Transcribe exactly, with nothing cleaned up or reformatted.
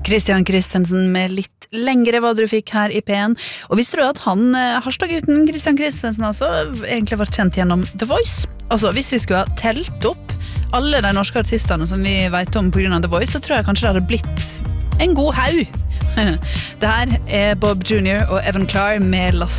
Christian Christensen med litt lengre hva du fikk her i P en. Og visste du at han, hashtag-uten Christian Christensen, altså, egentlig var kjent gjennom The Voice? Altså, hvis vi skulle ha telt opp alle de norske artistene som vi vet om på grunn av The Voice, så tror jeg kanskje det hadde blitt en god haug. Det her er Bob junior og Evan Clark med Lost